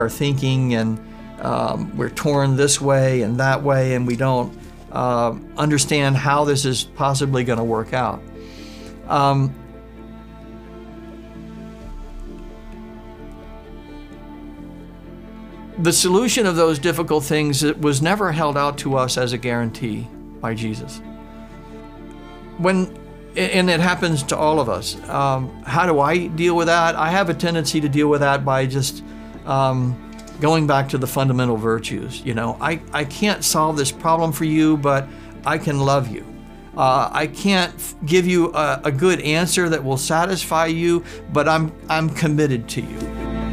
our thinking, and we're torn this way and that way, and we don't understand how this is possibly going to work out. The solution of those difficult things was never held out to us as a guarantee by Jesus. And it happens to all of us. How do I deal with that? I have a tendency to deal with that by just going back to the fundamental virtues. You know, I can't solve this problem for you, but I can love you. I can't give you a good answer that will satisfy you, but I'm committed to you.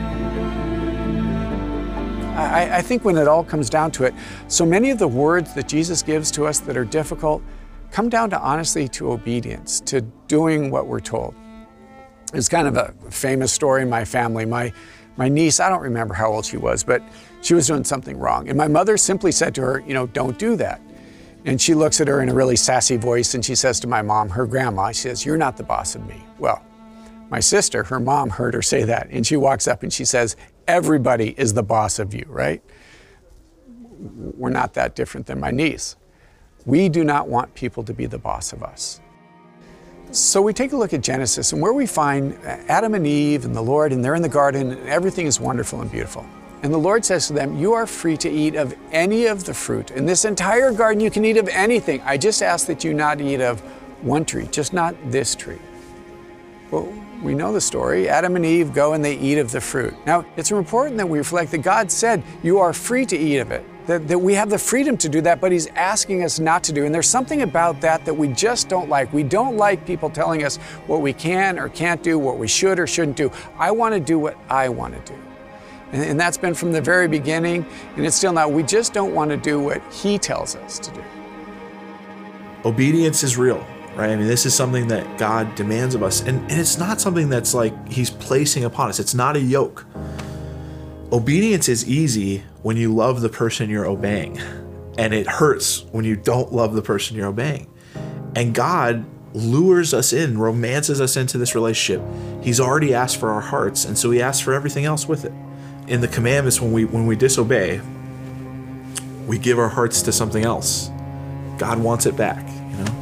I think when it all comes down to it, so many of the words that Jesus gives to us that are difficult come down to, honestly, to obedience, to doing what we're told. It's kind of a famous story in my family. My niece, I don't remember how old she was, but she was doing something wrong. And my mother simply said to her, you know, don't do that. And she looks at her in a really sassy voice and she says to my mom, her grandma, she says, "You're not the boss of me." Well, my sister, her mom, heard her say that, and she walks up and she says, "Everybody is the boss of you," right? We're not that different than my niece. We do not want people to be the boss of us. So we take a look at Genesis, and where we find Adam and Eve and the Lord, and they're in the garden, and everything is wonderful and beautiful. And the Lord says to them, "You are free to eat of any of the fruit. In this entire garden, you can eat of anything. I just ask that you not eat of one tree, just not this tree." Well, we know the story. Adam and Eve go and they eat of the fruit. Now, it's important that we reflect that God said, you are free to eat of it, that we have the freedom to do that, but He's asking us not to do. And there's something about that that we just don't like. We don't like people telling us what we can or can't do, what we should or shouldn't do. I want to do what I want to do. And that's been from the very beginning, and it's still now. We just don't want to do what He tells us to do. Obedience is real, right? I mean, this is something that God demands of us, and it's not something that's like He's placing upon us. It's not a yoke. Obedience is easy when you love the person you're obeying, and it hurts when you don't love the person you're obeying. And God lures us in, romances us into this relationship. He's already asked for our hearts, and so He asks for everything else with it. In the commandments, when we disobey, we give our hearts to something else. God wants it back, you know?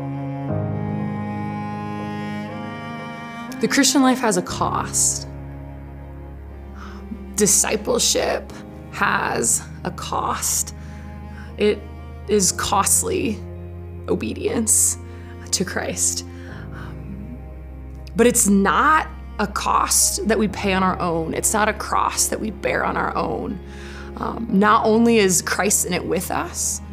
The Christian life has a cost. Discipleship has a cost. It is costly obedience to Christ. But it's not a cost that we pay on our own. It's not a cross that we bear on our own. Not only is Christ in it with us,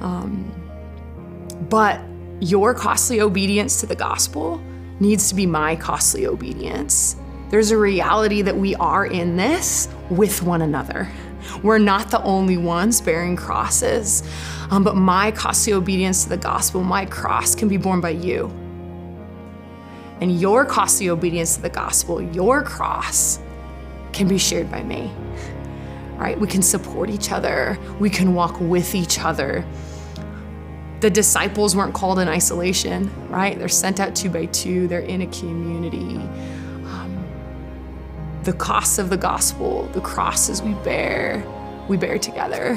but your costly obedience to the gospel needs to be my costly obedience. There's a reality that we are in this with one another. We're not the only ones bearing crosses, but my costly obedience to the gospel, my cross, can be borne by you. And your costly obedience to the gospel, your cross, can be shared by me, right? We can support each other. We can walk with each other. The disciples weren't called in isolation, right? They're sent out 2 by 2. They're in a community. The costs of the gospel, the crosses we bear together.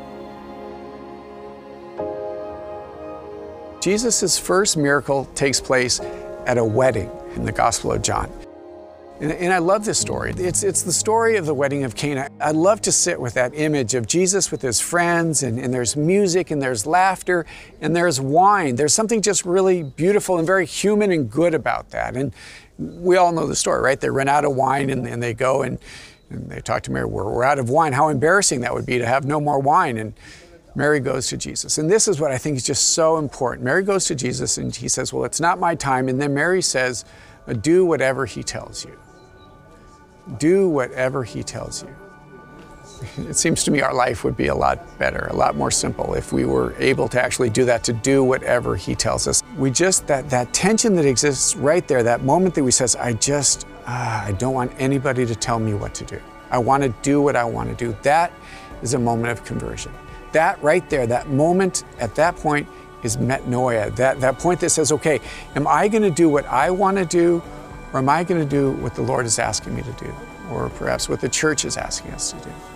Jesus' first miracle takes place at a wedding in the Gospel of John. And I love this story. It's the story of the wedding of Cana. I love to sit with that image of Jesus with His friends, and there's music, and there's laughter, and there's wine. There's something just really beautiful and very human and good about that. And we all know the story, right? They run out of wine, and they go and they talk to Mary, we're out of wine. How embarrassing that would be to have no more wine. And Mary goes to Jesus. And this is what I think is just so important. Mary goes to Jesus and He says, well, it's not my time. And then Mary says, do whatever He tells you. Do whatever He tells you. It seems to me our life would be a lot better, a lot more simple if we were able to actually do that, to do whatever He tells us. We just, that tension that exists right there, that moment that we says, I don't want anybody to tell me what to do. I want to do what I want to do. That is a moment of conversion. That right there, that moment at that point is metanoia. That point that says, okay, am I going to do what I want to do, or am I going to do what the Lord is asking me to do? or perhaps what the church is asking us to do.